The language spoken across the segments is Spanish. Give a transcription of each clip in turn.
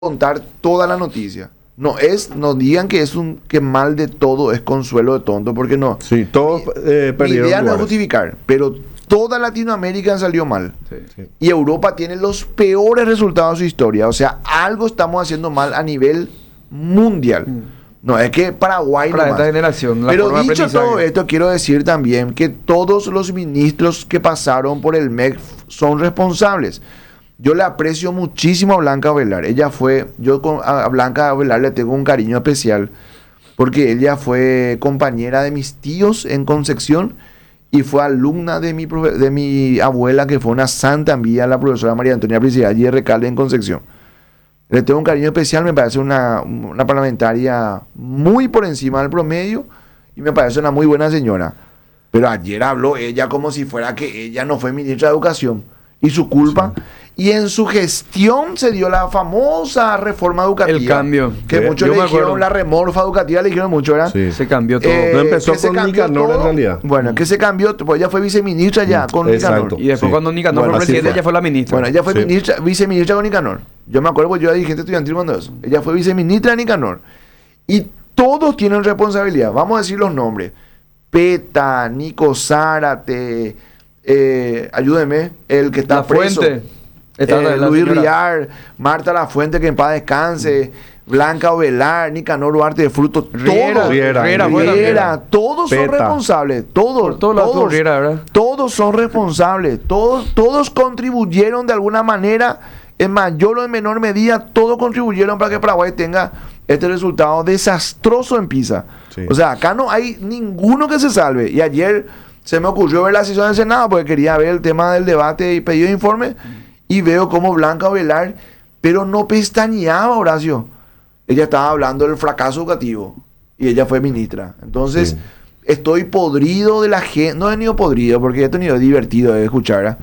contar toda la noticia. No digan que que mal de todo es consuelo de tonto, porque no. Sí, todos Mi perdieron idea no es lugares. justificar, pero toda Latinoamérica salió mal. Sí. Y Europa tiene los peores resultados de su historia. O sea, algo estamos haciendo mal a nivel mundial. No es que Paraguay Para nomás. esta generación. La Pero forma de dicho aprendizaje. todo esto, quiero decir también que todos los ministros que pasaron por el MEC son responsables. Yo le aprecio muchísimo a Blanca Velar. A Blanca Velar le tengo un cariño especial porque ella fue compañera de mis tíos en Concepción y fue alumna de mi abuela, que fue una santa envía, la profesora María Antonia Priscila allí de Recalde en Concepción. Le tengo un cariño especial, me parece una parlamentaria muy por encima del promedio y me parece una muy buena señora. Pero ayer habló ella como si fuera que ella no fue ministra de Educación y su culpa. Sí. Y en su gestión se dio la famosa reforma educativa. El cambio. Que muchos le dijeron la remorfa educativa, le dijeron mucho, ¿verdad? Sí. Se cambió todo. No empezó con Nicanor en realidad. Bueno, que se cambió, pues ella fue viceministra ya con Nicanor. Y después cuando Nicanor fue presidente, ella fue la ministra. Bueno, ella fue viceministra con Nicanor. Yo me acuerdo porque yo era dirigente estudiantil cuando eso. Ella fue viceministra de Nicanor. Y todos tienen responsabilidad. Vamos a decir los nombres. Peta, Nico Zárate, ayúdeme, el que está La preso. Fuente. Luis Riar, Marta La Fuente, que en paz descanse, Blanca Ovelar, Nicanor Duarte de Fruto, Riera, todos son responsables, todos son responsables, todos contribuyeron de alguna manera, en mayor o en menor medida, todos contribuyeron para que Paraguay tenga este resultado desastroso en PISA. Sí. O sea, acá no hay ninguno que se salve. Y ayer se me ocurrió ver la sesión del Senado porque quería ver el tema del debate y pedido de informe. Y veo como Blanca Velar, pero no pestañeaba, Horacio. Ella estaba hablando del fracaso educativo. Y ella fue ministra. Entonces, estoy podrido de la gente. No he tenido podrido, porque he tenido divertido de escuchar.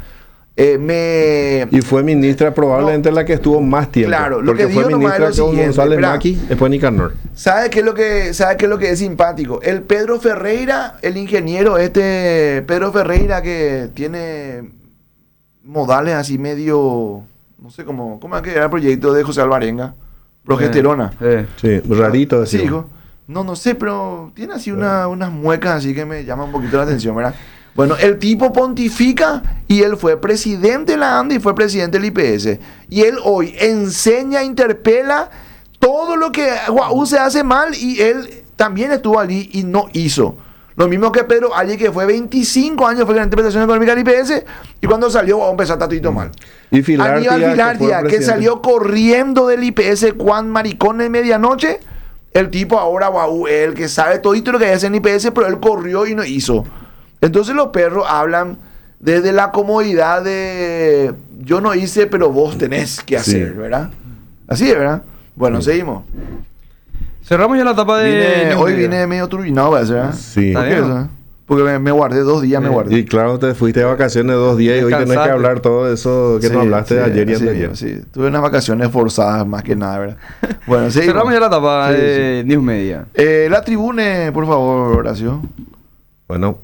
Y fue ministra probablemente la que estuvo más tiempo. Claro, lo que fue ministra con González Maqui, después Nicanor. ¿Sabe qué es lo que es simpático? El Pedro Ferreira, el ingeniero, Pedro Ferreira, que tiene modales así medio, no sé cómo es que era el proyecto de José Alvarenga, progesterona. Sí, rarito así. Sí, hijo. No sé, pero tiene así unas muecas así que me llaman un poquito la atención, ¿verdad? Bueno, el tipo pontifica y él fue presidente de la ANDA y fue presidente del IPS. Y él hoy enseña, interpela todo lo que Guau se hace mal y él también estuvo allí y no hizo. Lo mismo que Pedro Allí, que fue 25 años, fue la interpretación económica del IPS, y cuando salió, vamos a empezar tatuito mal. Y Filartia, que salió corriendo del IPS Juan Maricón en medianoche, el tipo ahora, el que sabe todito lo que hace en IPS, pero él corrió y no hizo. Entonces los perros hablan desde la comodidad de yo no hice, pero vos tenés que hacer, ¿verdad? Así es, ¿verdad? Bueno, seguimos. Cerramos ya la etapa de... Hoy viene medio turbinado, ¿verdad? Sí. ¿Por qué eso? Porque me guardé 2 días, me guardé. Y claro, te fuiste de vacaciones 2 días y hoy tenés que hablar todo eso que no hablaste de ayer y anteayer. Sí, tuve unas vacaciones forzadas más que nada, ¿verdad? Bueno, seguimos. Cerramos ya la etapa de News Media. La tribuna, por favor, Horacio. Bueno,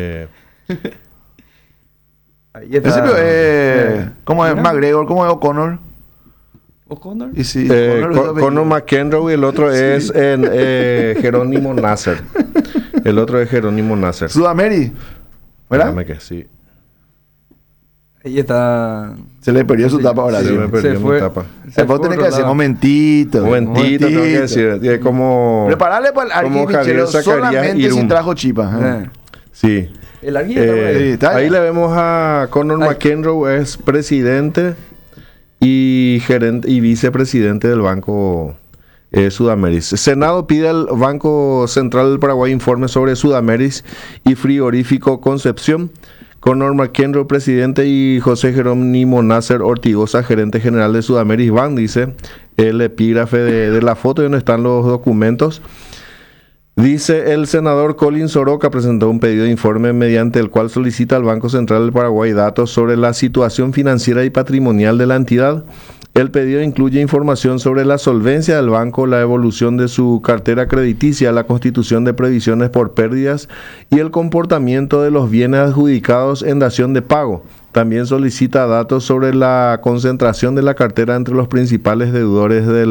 ahí está. ¿Cómo es McGregor? ¿Cómo es O'Connor? ¿O'Connor? Y sí, Conor McEnroe y el otro es Jerónimo Nasser. El otro es Jerónimo Nasser. Sudamérica, ¿verdad? Dígame que sí. Ahí está. Se le perdió su tapa ahora. Se me perdió mi tapa. Vos tenés que decir momentito, tengo que decir. Es como... Prepararle para el Argui Michelo solamente si trajo chipa. Sí. El Argui está ahí le vemos a Conor McEnroe, es presidente y gerente y vicepresidente del Banco Sudameris. Senado pide al Banco Central del Paraguay informe sobre Sudameris y Frigorífico Concepción. Conor McEnroe, presidente, y José Jerónimo Nasser Ortigosa, gerente general de Sudameris Bank, dice el epígrafe de la foto donde están los documentos. Dice el senador Colin Soroka presentó un pedido de informe mediante el cual solicita al Banco Central del Paraguay datos sobre la situación financiera y patrimonial de la entidad El pedido incluye información sobre la solvencia del banco, la evolución de su cartera crediticia, la constitución de previsiones por pérdidas y el comportamiento de los bienes adjudicados en dación de pago. También solicita datos sobre la concentración de la cartera entre los principales deudores del